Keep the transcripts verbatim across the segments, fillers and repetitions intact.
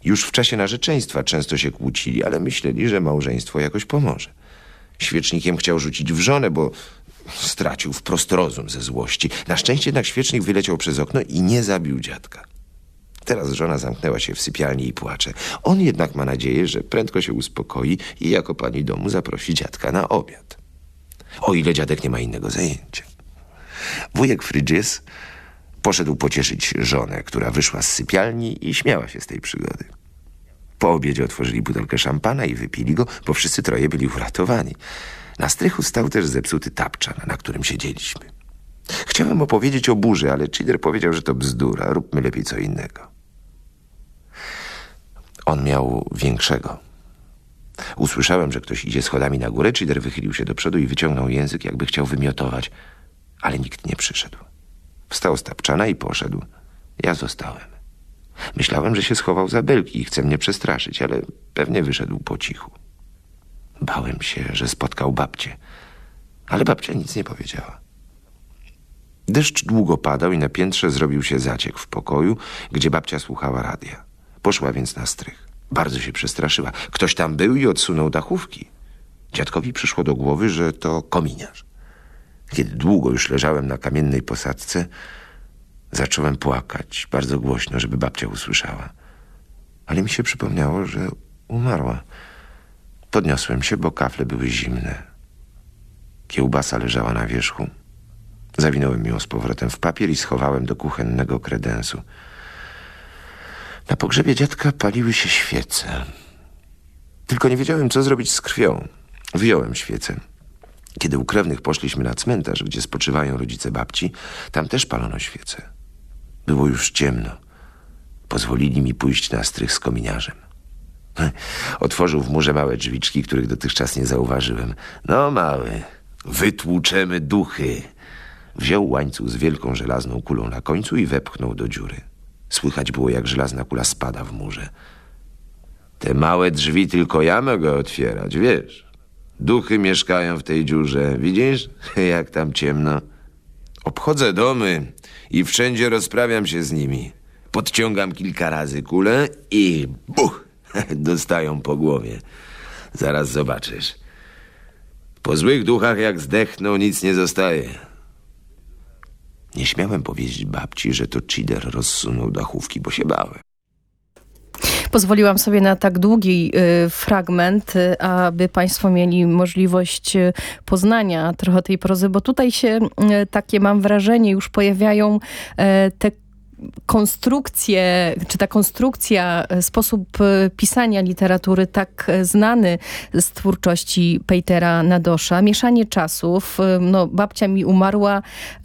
Już w czasie narzeczeństwa często się kłócili, ale myśleli, że małżeństwo jakoś pomoże. Świecznikiem chciał rzucić w żonę, bo stracił wprost rozum ze złości. Na szczęście jednak świecznik wyleciał przez okno i nie zabił dziadka. Teraz żona zamknęła się w sypialni i płacze. On jednak ma nadzieję, że prędko się uspokoi i jako pani domu zaprosi dziadka na obiad. O ile dziadek nie ma innego zajęcia. Wujek Frydges poszedł pocieszyć żonę, która wyszła z sypialni i śmiała się z tej przygody. Po obiedzie otworzyli butelkę szampana i wypili go, bo wszyscy troje byli uratowani. Na strychu stał też zepsuty tapczan, na którym siedzieliśmy. Chciałem opowiedzieć o burzy, ale Cider powiedział, że to bzdura. Róbmy lepiej co innego. On miał większego. Usłyszałem, że ktoś idzie schodami na górę. Cider wychylił się do przodu i wyciągnął język, jakby chciał wymiotować, ale nikt nie przyszedł. Wstał z tapczana i poszedł. Ja zostałem. Myślałem, że się schował za belki i chce mnie przestraszyć, ale pewnie wyszedł po cichu. Bałem się, że spotkał babcię, ale babcia nic nie powiedziała. Deszcz długo padał i na piętrze zrobił się zaciek w pokoju, gdzie babcia słuchała radia. Poszła więc na strych. Bardzo się przestraszyła. Ktoś tam był i odsunął dachówki. Dziadkowi przyszło do głowy, że to kominiarz. Kiedy długo już leżałem na kamiennej posadzce, zacząłem płakać bardzo głośno, żeby babcia usłyszała. Ale mi się przypomniało, że umarła. Podniosłem się, bo kafle były zimne. Kiełbasa leżała na wierzchu. Zawinąłem ją z powrotem w papier i schowałem do kuchennego kredensu. Na pogrzebie dziadka paliły się świece. Tylko nie wiedziałem, co zrobić z krwią. Wyjąłem świecę. Kiedy u krewnych poszliśmy na cmentarz, gdzie spoczywają rodzice babci, tam też palono świece. Było już ciemno. Pozwolili mi pójść na strych z kominiarzem. Otworzył w murze małe drzwiczki, których dotychczas nie zauważyłem. No, mały, wytłuczemy duchy. Wziął łańcuch z wielką żelazną kulą na końcu i wepchnął do dziury. Słychać było, jak żelazna kula spada w murze. Te małe drzwi tylko ja mogę otwierać, wiesz. Duchy mieszkają w tej dziurze. Widzisz, jak tam ciemno? Obchodzę domy i wszędzie rozprawiam się z nimi. Podciągam kilka razy kulę i buch! Dostają po głowie. Zaraz zobaczysz. Po złych duchach jak zdechną, nic nie zostaje. Nie śmiałem powiedzieć babci, że to Cider rozsunął dachówki, bo się bałem. Pozwoliłam sobie na tak długi y, fragment, y, aby państwo mieli możliwość y, poznania trochę tej prozy, bo tutaj się y, takie, mam wrażenie, już pojawiają y, te konstrukcje, czy ta konstrukcja, sposób pisania literatury tak znany z twórczości Petera Nadosza. Mieszanie czasów. No, babcia mi umarła. E,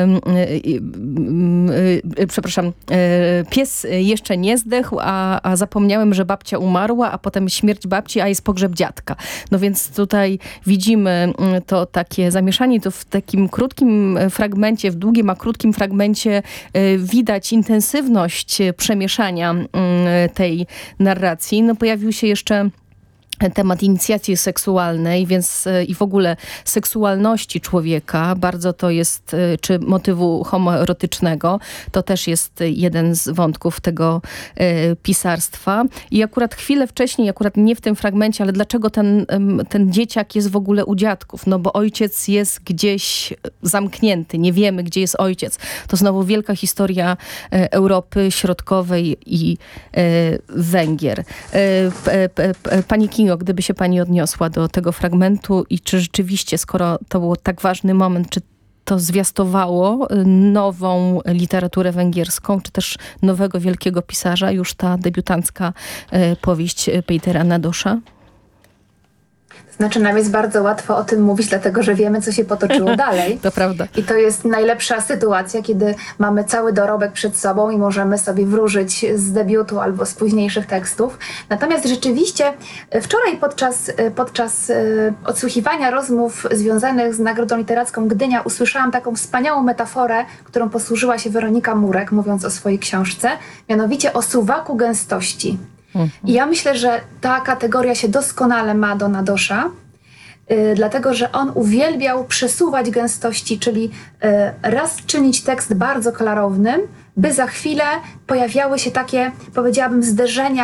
e, e, przepraszam. E, pies jeszcze nie zdechł, a, a zapomniałem, że babcia umarła, a potem śmierć babci, a jest pogrzeb dziadka. No więc tutaj widzimy to takie zamieszanie. To w takim krótkim fragmencie, w długim, a krótkim fragmencie e, widać intensywność przemieszania tej narracji. No, pojawił się jeszcze temat inicjacji seksualnej, więc i w ogóle seksualności człowieka. Bardzo to jest, czy motywu homoerotycznego. To też jest jeden z wątków tego e, pisarstwa. I akurat chwilę wcześniej, akurat nie w tym fragmencie, ale dlaczego ten, ten dzieciak jest w ogóle u dziadków? No bo ojciec jest gdzieś zamknięty. Nie wiemy, gdzie jest ojciec. To znowu wielka historia e, Europy Środkowej i e, Węgier. E, p, p, p, pani Kingo, gdyby się pani odniosła do tego fragmentu i czy rzeczywiście, skoro to był tak ważny moment, czy to zwiastowało nową literaturę węgierską, czy też nowego wielkiego pisarza, już ta debiutancka e, powieść Petera Nadosza? Znaczy nam jest bardzo łatwo o tym mówić, dlatego że wiemy, co się potoczyło dalej. To prawda. I to jest najlepsza sytuacja, kiedy mamy cały dorobek przed sobą i możemy sobie wróżyć z debiutu albo z późniejszych tekstów. Natomiast rzeczywiście wczoraj podczas, podczas odsłuchiwania rozmów związanych z Nagrodą Literacką Gdynia usłyszałam taką wspaniałą metaforę, którą posłużyła się Weronika Murek, mówiąc o swojej książce, mianowicie o suwaku gęstości. I ja myślę, że ta kategoria się doskonale ma do Nadosza, yy, dlatego że on uwielbiał przesuwać gęstości, czyli yy, raz czynić tekst bardzo klarownym, by za chwilę pojawiały się takie, powiedziałabym, zderzenia